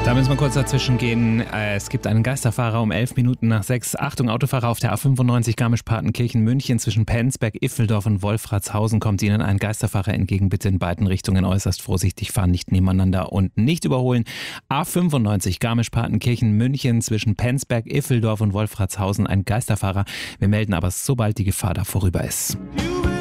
Da müssen wir kurz dazwischen gehen. Es gibt einen Geisterfahrer um 11 Minuten nach 6. Achtung, Autofahrer auf der A95 Garmisch-Partenkirchen-München zwischen Penzberg, Iffeldorf und Wolfratshausen kommt Ihnen ein Geisterfahrer entgegen. Bitte in beiden Richtungen äußerst vorsichtig fahren, nicht nebeneinander und nicht überholen. A95 Garmisch-Partenkirchen-München zwischen Penzberg, Iffeldorf und Wolfratshausen ein Geisterfahrer. Wir melden aber, sobald die Gefahr da vorüber ist.